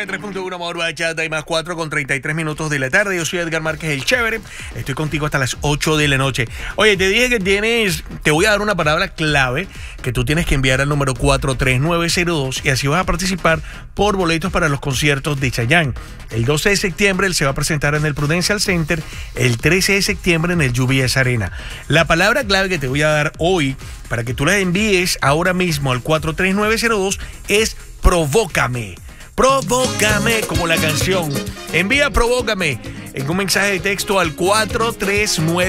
93.1 Amor Bachata y más 4 con 33 minutos de la tarde. Yo soy Edgar Márquez, el chévere. Estoy contigo hasta las 8 de la noche. Oye, te dije que te voy a dar una palabra clave que tú tienes que enviar al número 43902 y así vas a participar por boletos para los conciertos de Chayanne. El 12 de septiembre él se va a presentar en el Prudential Center, el 13 de septiembre en el UBS Arena. La palabra clave que te voy a dar hoy para que tú la envíes ahora mismo al 43902 es provócame. Provócame, como la canción. Envía provócame en un mensaje de texto al 43902.